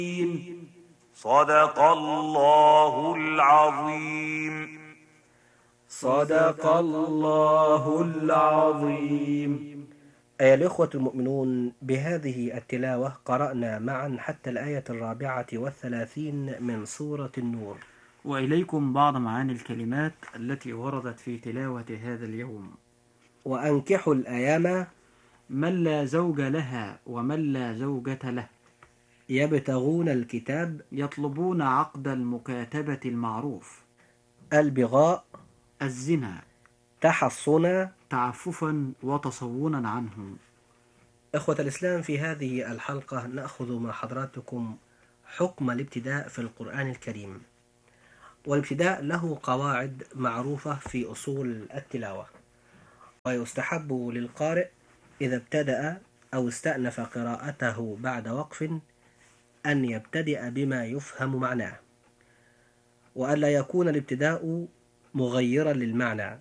صدق الله العظيم. صدق الله العظيم. أيها الإخوة المؤمنون، بهذه التلاوة قرأنا معا حتى الآية 34 من سورة النور. وإليكم بعض معاني الكلمات التي وردت في تلاوة هذا اليوم. وأنكحوا الأيام من لا زوج لها ومن لا زوجة له، يبتغون الكتاب يطلبون عقد المكاتبة المعروف، البغاء الزنا، تحصنا تعففا وتصونا عنهم. إخوة الإسلام، في هذه الحلقة نأخذ مع حضراتكم حكم الابتداء في القرآن الكريم. والابتداء له قواعد معروفة في أصول التلاوة، ويستحب للقارئ إذا ابتدأ أو استأنف قراءته بعد وقف أن يبتدئ بما يفهم معناه، وألا يكون الابتداء مغيرا للمعنى.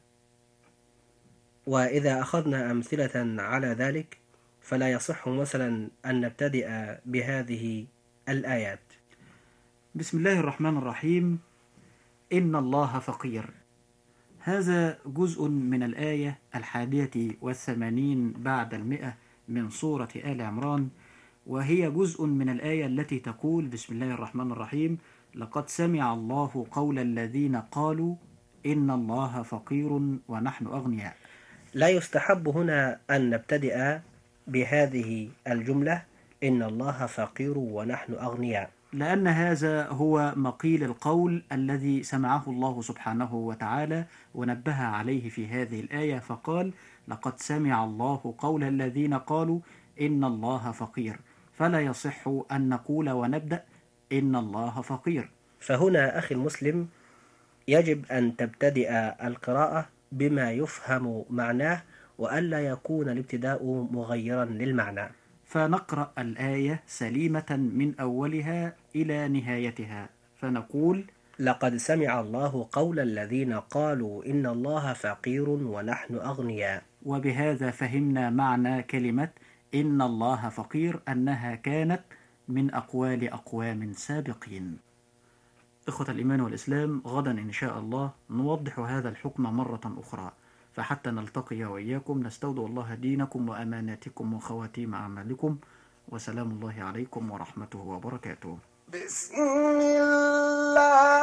وإذا أخذنا أمثلة على ذلك فلا يصح مثلا أن نبتدئ بهذه الآيات: بسم الله الرحمن الرحيم. إن الله فقير. هذا جزء من الآية 81 بعد 100 من سورة آل عمران، وهي جزء من الآية التي تقول: بسم الله الرحمن الرحيم، لقد سمع الله قول الذين قالوا إن الله فقير ونحن أغنياء. لا يستحب هنا أن نبتدئ بهذه الجملة إن الله فقير ونحن أغنياء، لأن هذا هو مقيل القول الذي سمعه الله سبحانه وتعالى ونبه عليه في هذه الآية، فقال: لقد سمع الله قول الذين قالوا إن الله فقير، فلا يصح أن نقول ونبدأ إن الله فقير. فهنا أخي المسلم يجب أن تبتدئ القراءة بما يفهم معناه، وألا يكون الابتداء مغيرا للمعنى. فنقرأ الآية سليمة من أولها إلى نهايتها، فنقول: لقد سمع الله قول الذين قالوا إن الله فقير ونحن أغنياء. وبهذا فهمنا معنى كلمة إن الله فقير، أنها كانت من أقوال أقوام سابقين. إخوة الإيمان والإسلام، غدا إن شاء الله نوضح هذا الحكم مرة أخرى، فحتى نلتقي وإياكم نستودع الله دينكم وأماناتكم وخواتيم أعمالكم، وسلام الله عليكم ورحمته وبركاته. بسم الله